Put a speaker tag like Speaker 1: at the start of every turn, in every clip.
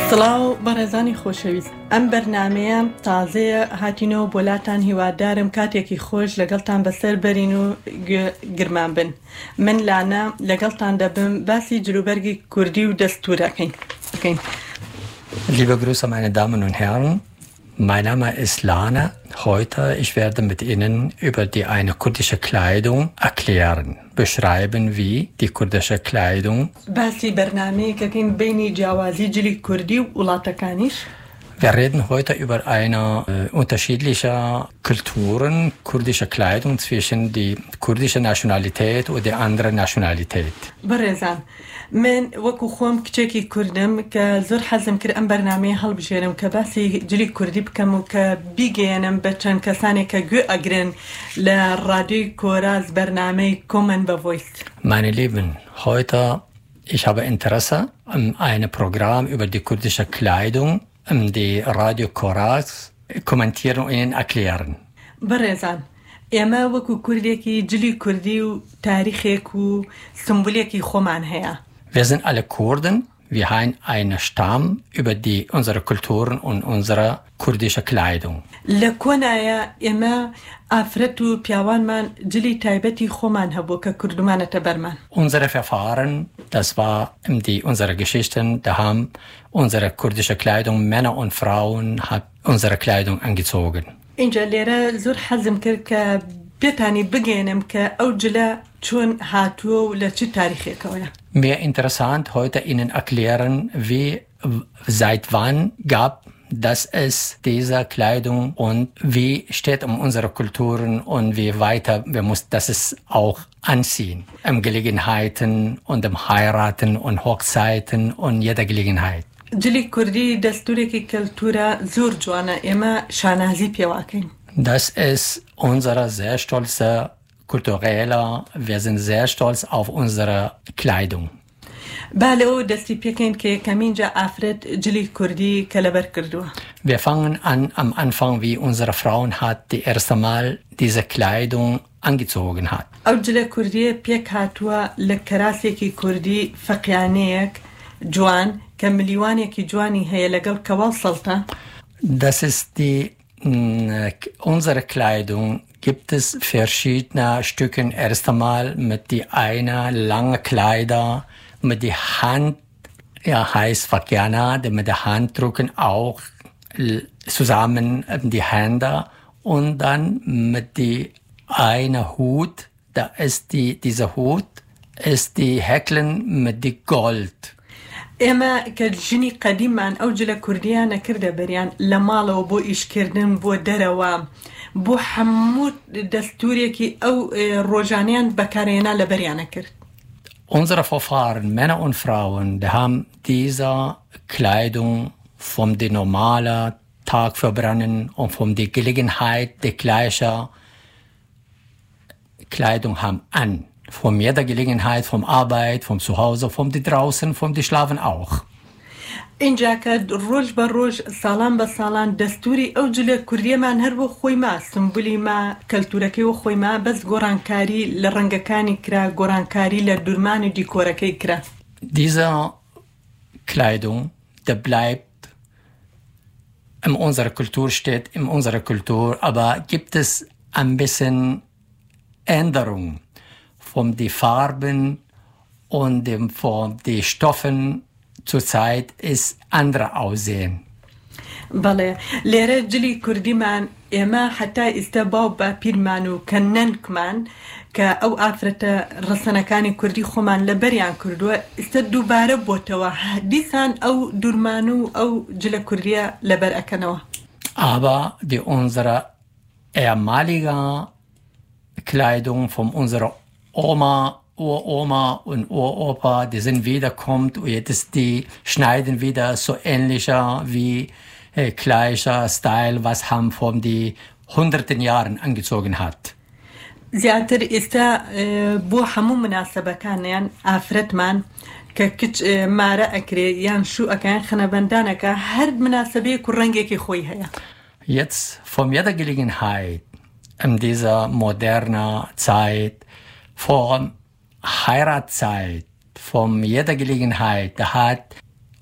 Speaker 1: سڵاو بەڕێزانی خۆشەویست، ئەم بەرنامەیە تازەیە هاتینەوە بۆلاتان، هیوادارم کاتێکی خۆش لەگەڵتان بەسەر بەرین و گرمان بن. من لانە لەگەڵتان دەبم باسی جلوبەرگی کوردی و دەستورەکەین.
Speaker 2: Liebe Grüße, meine Damen und Herren. Mein Name ist Lana. Heute ich werde mit Ihnen über die eine kurdische Kleidung erklären, beschreiben, wie die kurdische Kleidung. Wir reden heute über eine unterschiedliche Kulturen, kurdische Kleidung zwischen die kurdische Nationalität und die andere Nationalität.
Speaker 1: بەڕێزان، من وەکو خۆم کچێکی کوردم کە زۆر حەزم کرد ئەم بەرنامەیە هەڵبژێرم کە باسی جلی کوردی بکەم و کە بیگەێنم بە چەند کەسانێک کە گوێ ئەگرن لە ڕادیۆی کۆراز بەرنامەی Common Voice.
Speaker 2: Meine Lieben, heute ich habe Interesse an einem Programm über die kurdische Kleidung, die Radio Koraz kommentieren und Ihnen erklären.
Speaker 1: بەڕێزان، ئێمە وەکو کوردێکی جلی کوردی و تاریخێک و سمبولێکی خۆمان هەیە.
Speaker 2: Wir sind alle Kurden. Wir haben einen Stamm über unsere Kulturen und unsere kurdische Kleidung.
Speaker 1: لە کۆنایە ئێمە ئافرەت و پیاوانمان جلی تایبەتی خۆمان هەبوو کە کوردمانەتە بەرمان.
Speaker 2: Unsere Verfahren, das war unsere Geschichten, da haben unsere kurdische Kleidung, Männer und Frauen, hat unsere Kleidung angezogen.
Speaker 1: اینجا لێرە زۆر حەزم کرد کە بێتانی بگەێنم کە ئەو جلە چۆن هاتووە و لە چ تاریخێکەوەیە.
Speaker 2: Mir interessant heute Ihnen erklären, seit wann gab es diese Kleidung und wie steht unsere Kulturen und wie weiter wir muss das es auch anziehen. Gelegenheiten und Heiraten und Hochzeiten und jeder Gelegenheit.
Speaker 1: جلی کوردی دەستورێکی کەلتورە زۆر جوانە، ئێمە شانازی پێواکەین.
Speaker 2: Das ist unsere sehr stolze kulturelle, wir sind sehr stolz auf unsere Kleidung.
Speaker 1: بالو دەستی پێکەین کە یەکەمینجا ئافرەت جلی کوردی کە لەبەر کردووە.
Speaker 2: Wir fangen an am Anfang, wie unsere Frauen hat die erste Mal diese Kleidung angezogen hat.
Speaker 1: ئەو جلە کوردیە پێک هاتووە لە کەراسێکی کوردی فەقیانەیەک جوان کە ملیوانێکی جوانی هەیە لەگەڵ کەواڵ سەڵتە.
Speaker 2: Das ist unsere Kleidung gibt es verschiedene Stücken. Erst einmal mit die eine lange Kleider, mit die Hand, ja heißt Fakiana, mit der Hand drücken auch zusammen die Hände und dann mit die eine Hut, da ist dieser Hut ist die Häkeln mit die Gold.
Speaker 1: ئێمە کە ژنی قەدیممان ئەو جلە کوردیانە کردە بەریان لە ماڵەوە بۆ ئیشکردن بۆ دەرەوە بۆ هەموو دەستورێکی ئەو ڕۆژانیان بەکارهێنا لە بەریانە کرد.
Speaker 2: Unsere Vorfahren, Männer und Frauen, die haben diese Kleidung von der normalen Tag verbrennen und von der Gelegenheit die gleiche Kleidung haben an. Von jeder Gelegenheit, vom Arbeit, vom Zuhause, vom die draußen, vom die Schlafen auch.
Speaker 1: اینجا کە ڕۆژ بە ڕۆژ ساڵان بە ساڵان دەستوری ئەو جلە کوردیەمان هەر بۆ خۆی ما سمبولی ما کەلتورەکەی و خۆی ما بەس گۆڕانکاری لە ڕەنگەکانی کرا، گۆڕانکاری لە دوورمان و دیکۆرەکەی کرا.
Speaker 2: Diese Kleidung, der bleibt in unserer Kultur, steht in unserer Kultur, aber gibt es ein bisschen Änderungen von den Farben und von den Stoffen zurzeit ist andere Aussehen.
Speaker 1: بەڵێ لێرە جلی کوردیمان ئێمە حتا ئێستا باو بە پیرمان و کە نەنکمان کە ئەو ئافرەتە ڕەسەنەکانی کوردی خۆمان لە بەریان کردووە ئێستا دووبارە بۆتەوە دیسان ئەو دوورمان و ئەو جلە کوردیە لەبەر ئەکەنەوە.
Speaker 2: Aber unsere ehemalige Kleidung von unserer Oma, Uroma und Uropa, die sind wiederkommt und jetzt die schneiden wieder so ähnlicher wie gleicher Style, was haben von die hunderten Jahren angezogen hat.
Speaker 1: زیاتر ئێستا بۆ هەموو مناسبەکانیان ئافرەتمان کە کچ مارە ئەکرێ یان شوو ئەکەیان خەنەبەندانەکە هەر مناسبەیەک و ڕەنگێکی خۆی هەیە.
Speaker 2: Jetzt von jeder Gelegenheit in dieser modernen Zeit, vor Heiratszeit, von jeder Gelegenheit, da hat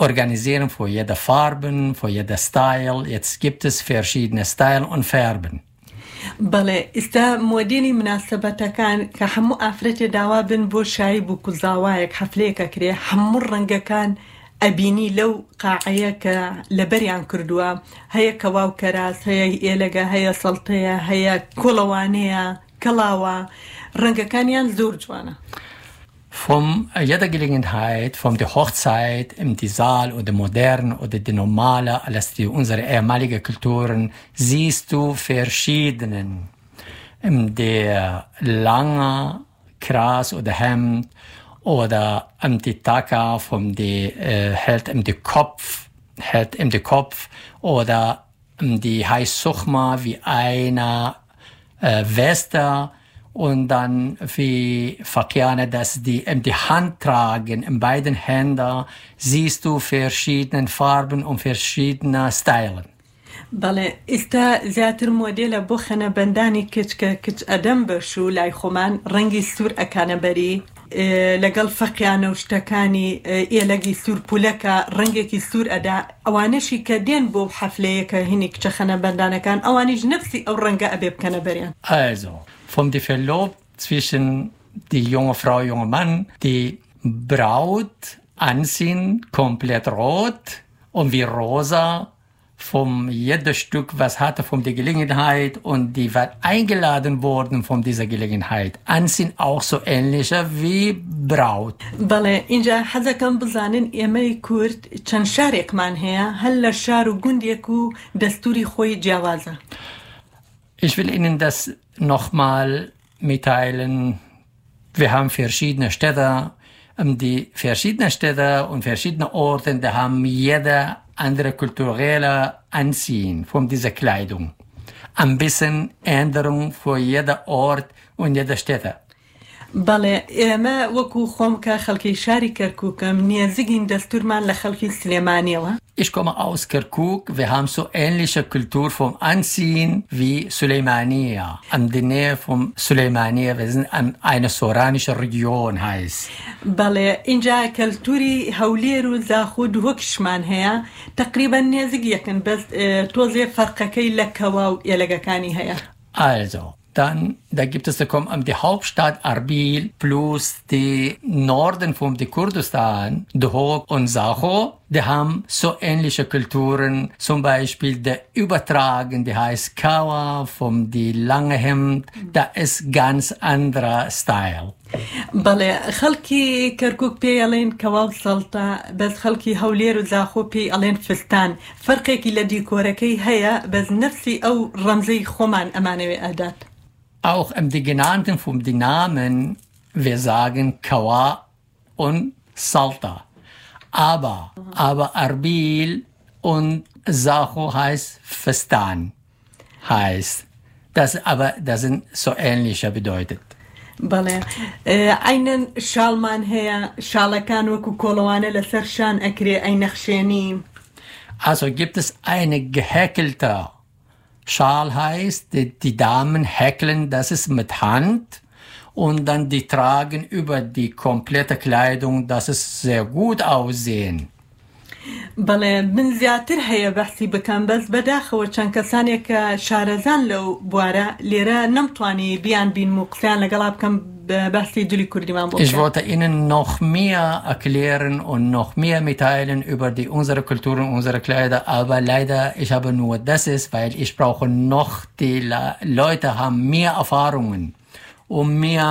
Speaker 2: organisieren für jede Farben, für jede Style. Jetzt gibt es verschiedene Style und Farben.
Speaker 1: بەڵێ ئێستا مۆدیلی مناسبەتەکان کە هەموو ئافرەتێ داوا بن بۆ شایی بوو کوزاوایەک حەفلەیەکە کرێ هەموو ڕەنگەکان ئەبینی لەو قاعەیە کە لەبەریان کردووە هەیە کەواو کەراس هەیە ئێلەگە هەیە سەڵتەیە هەیە کۆڵەوانەیە کەڵاوە ڕەنگەکانیان زۆر جوانە.
Speaker 2: Von jeder Gelegenheit, von der Hochzeit, im die Saal oder modern oder die normale, alles die unsere ehemalige Kulturen, siehst du verschiedenen. Der lange Kras oder Hemd oder die Taka von die hält hält im Kopf oder die heißt Suchma wie eine Weste. Und dann wie Fakiane, dass die Hand tragen, in beiden Händen siehst du verschiedene Farben und verschiedene Stylen.
Speaker 1: بەڵێ ئێستا زیاتر مۆدێلە بۆ خەنەبەندانی کچکە کچ ئەدەم بەش و لای خۆمان ڕەنگی سوور ئەکانە بەری لەگەڵ فەقیانە و شتەکانی ئێلەگی سوور پولەکە ڕەنگێکی سوور ئەدا ئەوانەشی کە دێن بۆ حەفلەیەکە هینی کچە خەنەبەندانەکان ئەوانیش نفسی ئەو ڕەنگە ئەبێ بکەنە بەریان.
Speaker 2: Also, von der Verlob zwischen die junge Frau, junge Mann, die Braut anziehen, komplett rot und wie rosa, von jedem Stück, was hatte von der Gelegenheit und die war eingeladen worden von dieser Gelegenheit. Anziehen auch so ähnliche wie Braut.
Speaker 1: بەڵێ اینجا حەزەکەم بزانن ئێمەی کورد چەند شارێکمان هەیە هەل لە شار و گوندێک و دەستوری خۆی جیاوازە.
Speaker 2: Ich will Ihnen das nochmal mitteilen. Wir haben verschiedene Städte. Die verschiedenen Städte und verschiedene Orte, da haben jeder andere kulturelle Anziehen von dieser Kleidung. Ein bisschen Änderung für jeder Ort und jeder Städte.
Speaker 1: بەڵێ ئێمە وەکو خۆم کە خەڵکی شاری کەرکووکم نێزگین دەستورمان لە خەڵکی سلێمانیەوە.
Speaker 2: Ich komme aus Kirkuk. Wir haben so ähnliche Kultur vom Anziehen wie Suleimania. An der Nähe von Suleimania. Wir sind an einer soranische Region heißt.
Speaker 1: بەڵێ اینجا کەلتوری هەولێر و زاخود وەکشمان هەیە تقریبا نێزگ یەکن بەس تۆزێ فەرقەکەی لە کەوا و ئێلەگەکانی هەیە.
Speaker 2: Also, dann, da gibt es die Hauptstadt Arbil plus die Norden von Kurdistan, Duhok und Sacho, die haben so ähnliche Kulturen, zum Beispiel der Übertragen, die heißt Kawa, vom die lange Hemd, da ist ganz anderer Style.
Speaker 1: بەڵێ خەڵکی کەرکووک پێی ئەڵێن کەوا و سەڵتە بەس خەڵکی هەولێر و زاخۆ پێی ئەڵێن فستان فەرقێکی لە دیکۆرەکەی هەیە بەس نفسی ئەو ڕەمزەی خۆمان ئەمانەوێ ئەدات.
Speaker 2: Auch die genannten von den Namen, wir sagen Kawa und Salta. Aber Arbil und Sacho heißt Festan. Heißt. Das sind so ähnliche bedeutet.
Speaker 1: بەڵێ ئەینەن شاڵمان هەیە شاڵەکان وەکو کۆڵەوانە لەسەر شان ئەکرێ ئەی نەخشێنی.
Speaker 2: Also gibt es eine gehäkelte Schal heißt, die Damen häkeln, das ist mit Hand und dann die tragen über die komplette Kleidung, dass es sehr gut aussehen.
Speaker 1: بەڵێ من زیاتر هەیە بەحسی بکەم بەس بەداخەوە چەند کەسانێک کە شارەزان لەو بوارە لێرە نەمتوانی بیان بین و قسەیان لەگەڵا بکەم بەحسی دولی کوردیمان بۆ.
Speaker 2: Ich wollte Ihnen noch mehr erklären und noch mehr mitteilen über unsere Kultur und unsere Kleider, aber leider, ich habe nur das weil ich brauche noch, die Leute haben mehr Erfahrungen und mehr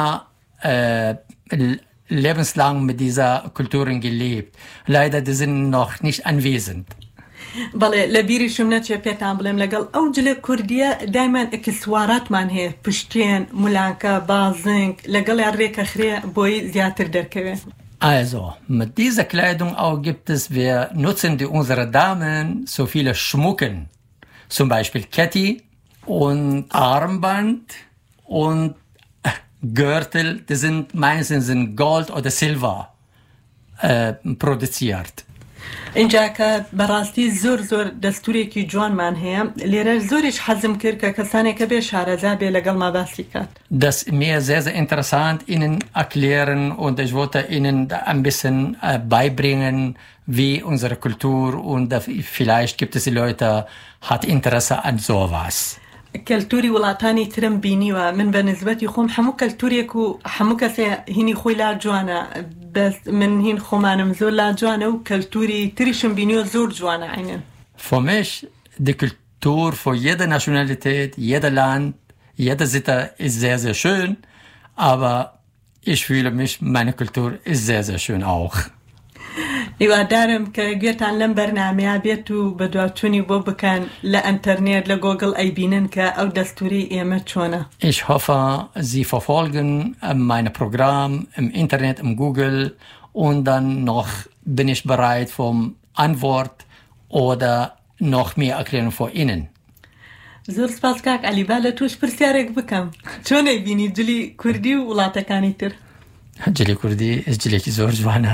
Speaker 2: lebenslang mit dieser Kulturen gelebt. Leider, die sind noch nicht anwesend.
Speaker 1: بەڵێ لە بیریشم نەچێ پێتان بڵێم لەگەڵ ئەو جلە کوردیە دایمان ئەکسواراتمان هەیە پشتێن مولانکە بازنگ لەگەڵیان ڕێکەخرێ بۆی زیاتر دەرکەوێ.
Speaker 2: Also, mit dieser Kleidung auch gibt es, wir nutzen unsere Damen so viele Schmucken. Zum Beispiel Ketti und Armband und Gürtel, die sind meistens in Gold oder Silber produziert.
Speaker 1: اینجا کە بەڕاستی زۆر دەستورێکی جوانمان هەیە لێرە زۆریش حەزم کرد کە کەسانێکە بێ شارەزا بێ لەگەڵ ما باسی کات.
Speaker 2: Das ist mir sehr, sehr interessant, Ihnen erklären und ich wollte Ihnen ein bisschen beibringen, wie unsere Kultur und vielleicht gibt es die Leute, hat Interesse an sowas.
Speaker 1: کەلتوری وڵاتانی ترم بینیوە من بە نسبەتی خۆم هەموو کەلتورێک و هەموو کەسێ هینی خۆی لا جوانە بەس من هین خۆمانم زۆر لا جوانە و کەلتوری تریشم بینیوە زۆر جوانە عینەن.
Speaker 2: Für mich, die Kultur für jede Nationalität, jeder Land, jede Sitte ist sehr, sehr schön, aber ich fühle mich, meine Kultur ist sehr, sehr schön auch.
Speaker 1: هیوادارم کە گوێتان لەم بەرنامەیە بێت و بە دواتوونی بۆ بکەن لە ئەنتەرنێت لە گۆگڵ ئەیبینن کە ئەو دەستوری ئێمە چۆنە.
Speaker 2: Ich hoffe, Sie verfolgen mein Programm im Internet, im Google und dann noch bin ich bereit für Antwort oder noch mehr Erklärung für Ihnen.
Speaker 1: زۆر سپاس کاک عەلیبا لە توش پرسیارێک بکەم چۆنەی بینی جلی کوردی و وڵاتەکانی تر؟
Speaker 2: جلی کوردی جلێکی زۆر جوانە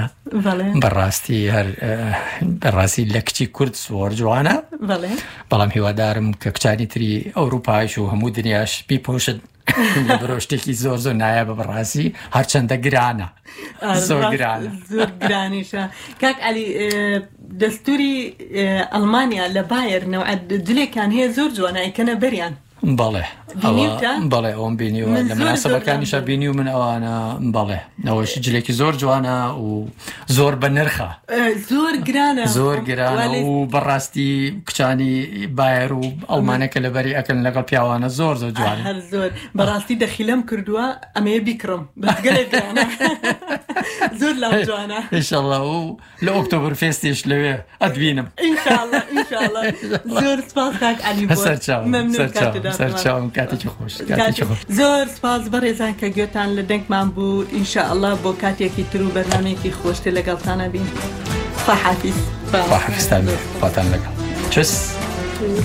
Speaker 2: بەڕاستی لە کچی کورد زۆر جوانە بەڵام هیوادارم کە کچانی تری ئەوروپایش و هەموو دنیاش بیپۆشن لە بەرەو شتێکی زۆر نایە بە بەڕاستی هەرچەندە گرانە زۆر
Speaker 1: گرانیشە. کاک عەلی دەستوری ئەڵمانیا لە بایر نەوعە جلێکیان هەیە زۆر جوانە ئەیکەنە بەریان.
Speaker 2: بەڵێ ئەوم بینیوە لە مناسبەتەکانیشە بینی و من ئەوانە بەڵێ ئەوەش جلێکی زۆر جوانە و زۆر بە نرخە زۆر گرانە و بەڕاستی کچانی بایر و ئەڵمانەکە لەبەری ئەکەن لەگەڵ پیاوانە زۆر جوانە
Speaker 1: زۆر بەڕاستی دەخیلەم کردووە ئەمەیە بیکڕم بەگەلێک گرانە زۆر لەو جوانە
Speaker 2: ئینشاءڵڵا و لە ئۆکتۆبر فێستیش لەوێ ئەدبینم
Speaker 1: ئینشاءڵڵا زۆر سپاس کاک عەلی بۆ
Speaker 2: سەرچاوم کاتێکی خۆش
Speaker 1: زۆر سپاس بەڕێزان کە گوێتان لە دەنگمان بوو ئینشاءڵڵا بۆ کاتێکی تر و بەرنامەیەکی خۆشتر لەگەڵتانە بین. خواحافیز
Speaker 2: خواحافیزتان بێ خواتان لەگەڵ چس